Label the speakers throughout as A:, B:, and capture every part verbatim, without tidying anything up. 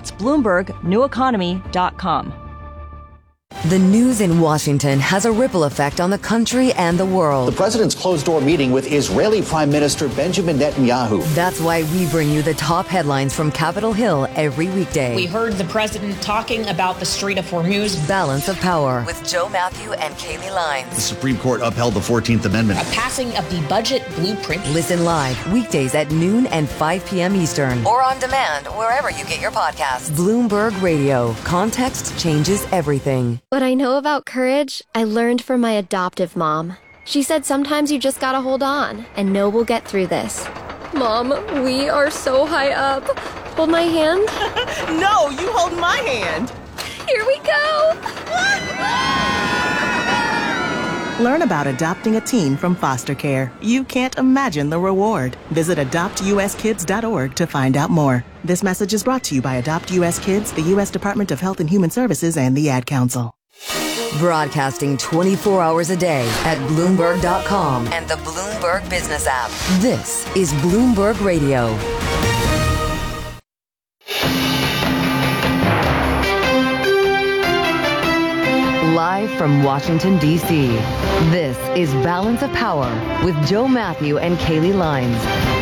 A: That's Bloomberg New Economy dot com.
B: The news in Washington has a ripple effect on the country and the world.
C: The president's closed-door meeting with Israeli Prime Minister Benjamin Netanyahu.
B: That's why we bring you the top headlines from Capitol Hill every weekday.
D: We heard the president talking about the Strait of Hormuz.
B: Balance of Power with Joe Matthew and Kaylee Lines.
E: The Supreme Court upheld the fourteenth Amendment.
D: A passing of the budget blueprint.
B: Listen live weekdays at noon and five p.m. Eastern. Or on demand wherever you get your podcasts. Bloomberg Radio. Context changes everything.
F: What I know about courage, I learned from my adoptive mom. She said sometimes you just gotta hold on and know we'll get through this. Mom, we are so high up. Hold my hand.
G: No, you hold my hand.
F: Here we go.
G: Learn about adopting a teen from foster care. You can't imagine the reward. Visit adopt u s kids dot org to find out more. This message is brought to you by Adopt U S Kids, the U S Department of Health and Human Services, and the Ad Council.
B: Broadcasting twenty-four hours a day at Bloomberg dot com and the Bloomberg Business app. This is Bloomberg Radio. Live from Washington, D C, this is Balance of Power with Joe Matthew and Kaylee Lines.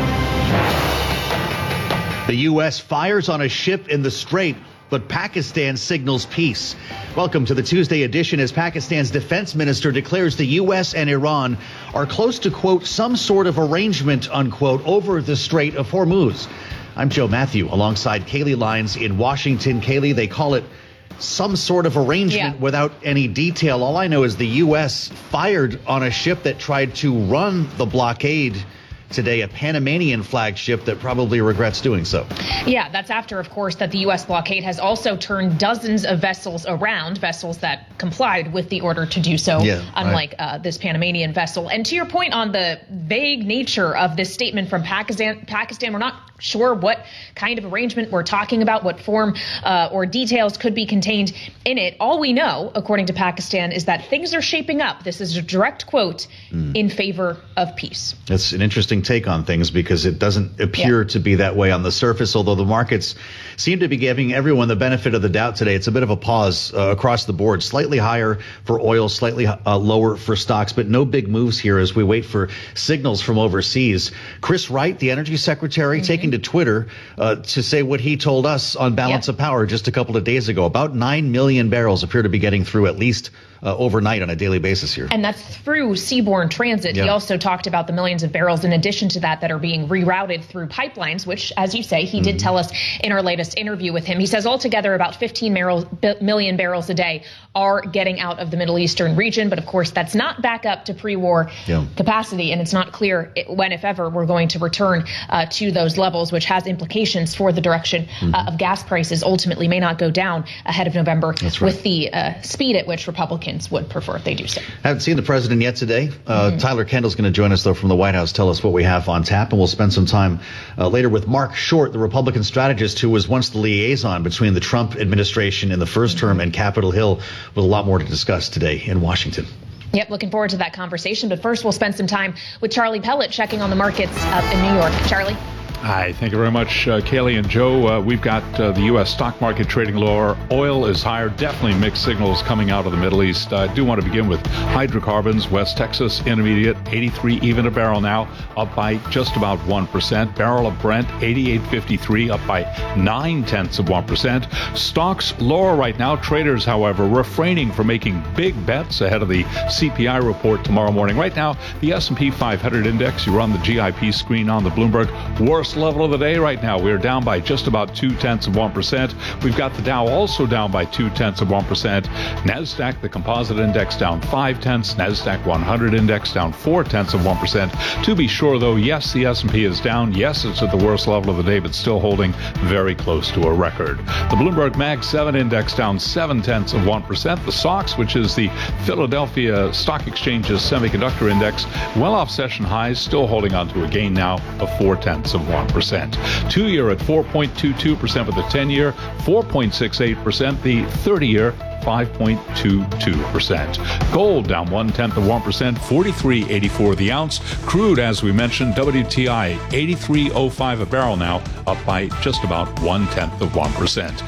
E: The U S fires on a ship in the Strait, but Pakistan signals peace. Welcome to the Tuesday edition as Pakistan's defense minister declares the U S and Iran are close to, quote, some sort of arrangement, unquote, over the Strait of Hormuz. I'm Joe Matthew alongside Kaylee Lines in Washington. Kaylee, they call it some sort of arrangement yeah. without any detail. All I know is the U S fired on a ship that tried to run the blockade today, a Panamanian flagship that probably regrets doing so.
D: Yeah, that's after, of course, that the U S blockade has also turned dozens of vessels around, vessels that complied with the order to do so,
E: yeah,
D: unlike
E: right.
D: uh, this Panamanian vessel. And to your point on the vague nature of this statement from Pakistan, Pakistan, we're not sure what kind of arrangement we're talking about, what form uh, or details could be contained in it. All we know, according to Pakistan, is that things are shaping up. This is a direct quote mm. in favor of peace.
E: That's an interesting take on things because it doesn't appear yeah. to be that way on the surface, although the markets seem to be giving everyone the benefit of the doubt today. It's a bit of a pause uh, across the board, slightly higher for oil, slightly uh, lower for stocks, but no big moves here as we wait for signals from overseas. Chris Wright, the energy secretary, mm-hmm. taking to Twitter uh, to say what he told us on Balance yep. of Power just a couple of days ago. About nine million barrels appear to be getting through at least Uh, overnight on a daily basis here.
D: And that's through seaborne transit. Yeah. He also talked about the millions of barrels in addition to that that are being rerouted through pipelines, which, as you say, he mm-hmm. did tell us in our latest interview with him. He says altogether about fifteen barrels, b- million barrels a day are getting out of the Middle Eastern region. But of course, that's not back up to pre-war yeah. capacity. And it's not clear when, if ever, we're going to return uh, to those levels, which has implications for the direction mm-hmm. uh, of gas prices. Ultimately may not go down ahead of November
E: right.
D: with the uh, speed at which Republicans would prefer if they do so.
E: Haven't seen the president yet today. Uh, mm-hmm. Tyler Kendall's going to join us, though, from the White House, tell us what we have on tap. And we'll spend some time uh, later with Mark Short, the Republican strategist who was once the liaison between the Trump administration in the first mm-hmm. term and Capitol Hill, with a lot more to discuss today in Washington.
D: Yep, looking forward to that conversation. But first, we'll spend some time with Charlie Pellet checking on the markets up in New York. Charlie?
H: Hi, thank you very much, uh, Kaylee and Joe. Uh, we've got uh, the U S stock market trading lower. Oil is higher. Definitely mixed signals coming out of the Middle East. I do want to begin with hydrocarbons. West Texas Intermediate, eighty-three even a barrel now, up by just about one percent. Barrel of Brent, eighty-eight fifty-three, up by nine tenths of one percent. Stocks lower right now. Traders, however, refraining from making big bets ahead of the C P I report tomorrow morning. Right now, the S and P five hundred index, you run the G I P screen on the Bloomberg, worst level of the day right now. We're down by just about two tenths of one percent. We've got the Dow also down by two tenths of one percent. NASDAQ, the composite index, down five tenths. NASDAQ one hundred index down four tenths of one percent. To be sure, though, yes, the S and P is down. Yes, it's at the worst level of the day, but still holding very close to a record. The Bloomberg Mag seven index down seven tenths of one percent. The S O X, which is the Philadelphia Stock Exchange's semiconductor index, well off session highs, still holding on to a gain now of four tenths of one percent. Two-year at four point two two percent for the ten-year, four point six eight percent the thirty-year, five point two two percent. Gold down one-tenth of one percent, forty-three eighty-four the ounce. Crude, as we mentioned, W T I, eighty-three oh five a barrel now, up by just about one-tenth of one percent.